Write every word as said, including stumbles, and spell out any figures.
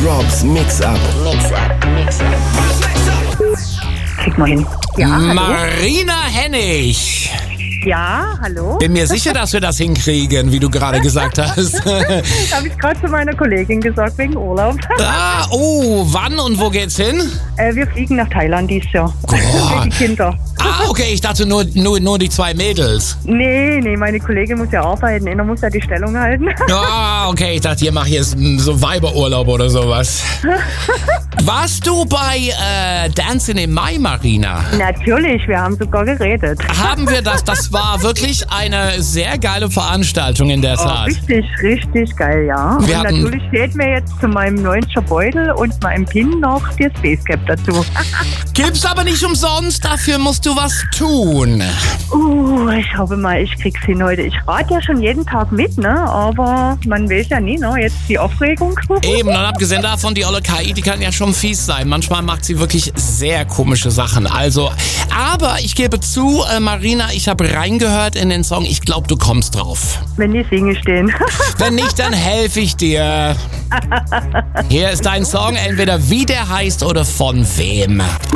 Robs Mix-Up. Mix-Up, Mix-Up. Krieg mal hin. Ja, hallo? Marina Hennig. Ja, hallo? Bin mir sicher, dass wir das hinkriegen, wie du gerade gesagt hast. Habe ich gerade zu meiner Kollegin gesagt, wegen Urlaub. ah, oh, wann und wo geht's hin? Äh, wir fliegen nach Thailand dieses Jahr. Boah. Für die Kinder. Ah, okay, ich dachte nur, nur, nur die zwei Mädels. Nee, nee, meine Kollegin muss ja arbeiten. Einer muss ja die Stellung halten. Ah, okay, ich dachte, ihr macht jetzt mm, so Weiberurlaub oder sowas. Warst du bei äh, Dancing im Mai, Marina? Natürlich, wir haben sogar geredet. Haben wir das? Das war wirklich eine sehr geile Veranstaltung in der Oh, Tat. richtig, richtig geil, ja. Wir und hatten- natürlich fehlt mir jetzt zu meinem neuen Beutel und meinem Pin noch der Spacecap dazu. Gibt's aber nicht umsonst, dafür musst du was tun. Uh, ich hoffe mal, ich krieg's hin heute. Ich rate ja schon jeden Tag mit, ne? Aber man will ja nie, ne? Jetzt die Aufregung. Eben, und abgesehen davon, die olle K I, die kann ja schon fies sein. Manchmal macht sie wirklich sehr komische Sachen. Also, aber ich gebe zu, äh, Marina, ich habe reingehört in den Song. Ich glaube, du kommst drauf. Wenn die Singe stehen. Wenn nicht, dann helfe ich dir. Hier ist dein Song, entweder wie der heißt oder von wem.